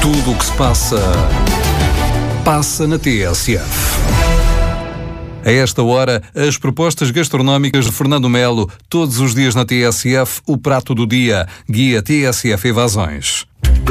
Tudo o que se passa na TSF. A esta hora, as propostas gastronómicas de Fernando Melo, todos os dias na TSF, o prato do dia, guia TSF Evasões.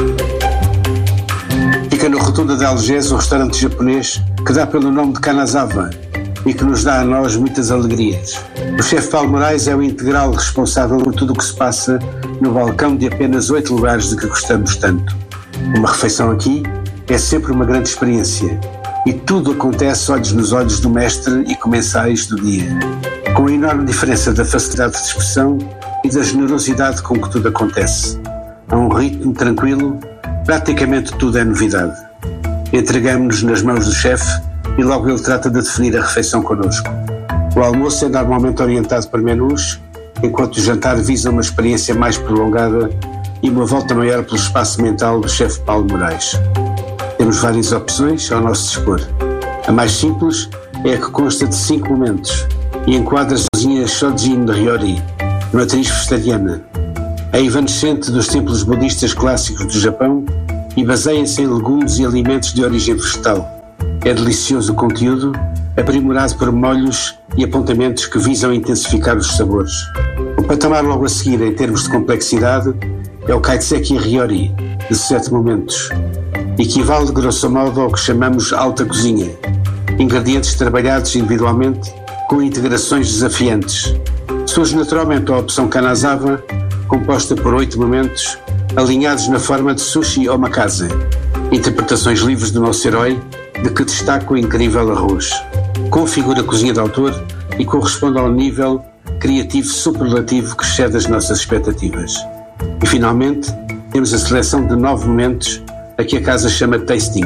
Fica no Rotunda de Algés um restaurante japonês que dá pelo nome de Kanazawa e que nos dá a nós muitas alegrias. O chefe Paulo Moraes é o integral responsável por tudo o que se passa no balcão de apenas 8 lugares de que gostamos tanto. Uma refeição aqui é sempre uma grande experiência e tudo acontece olhos nos olhos do mestre e comensais do dia, com a enorme diferença da facilidade de expressão e da generosidade com que tudo acontece. A um ritmo tranquilo, praticamente tudo é novidade. Entregamos-nos nas mãos do chefe e logo ele trata de definir a refeição connosco. O almoço é normalmente orientado para menus, enquanto o jantar visa uma experiência mais prolongada e uma volta maior pelo espaço mental do chefe Paulo Moraes. Temos várias opções ao nosso dispor. A mais simples é a que consta de 5 momentos e enquadra a cozinha Shojin Ryori, matriz vegetariana. É evanescente dos templos budistas clássicos do Japão e baseia-se em legumes e alimentos de origem vegetal. É delicioso o conteúdo, aprimorado por molhos e apontamentos que visam intensificar os sabores. O patamar logo a seguir, em termos de complexidade, é o Kaiseki Ryori, de 7 momentos. Equivale, grosso modo, ao que chamamos alta cozinha. Ingredientes trabalhados individualmente com integrações desafiantes. Surge naturalmente a opção Kanazawa, composta por 8 momentos, alinhados na forma de sushi omakase. Interpretações livres do nosso herói, de que destaca o incrível arroz. Configura a cozinha de autor e corresponde ao nível criativo superlativo que excede as nossas expectativas. E finalmente, temos a seleção de 9 momentos a que a casa chama tasting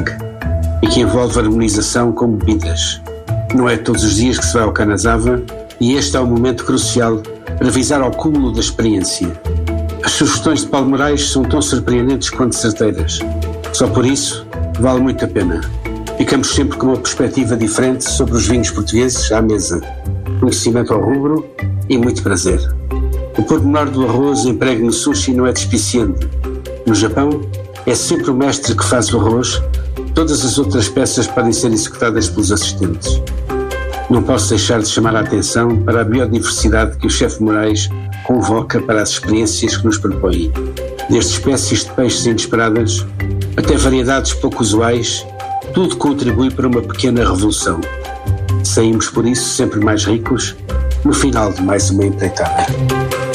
e que envolve harmonização com bebidas. Não é todos os dias que se vai ao Kanazawa e este é o momento crucial para visar ao cúmulo da experiência. As sugestões de Paulo Moraes são tão surpreendentes quanto certeiras. Só por isso, vale muito a pena. Ficamos sempre com uma perspectiva diferente sobre os vinhos portugueses à mesa. Conhecimento ao rubro e muito prazer. O pormenor do arroz empregue no sushi não é despiciente. No Japão, é sempre o mestre que faz o arroz, todas as outras peças podem ser executadas pelos assistentes. Não posso deixar de chamar a atenção para a biodiversidade que o chefe Moraes convoca para as experiências que nos propõe. Desde espécies de peixes inesperadas até variedades pouco usuais, tudo contribui para uma pequena revolução. Saímos por isso sempre mais ricos no final de mais uma empreitada.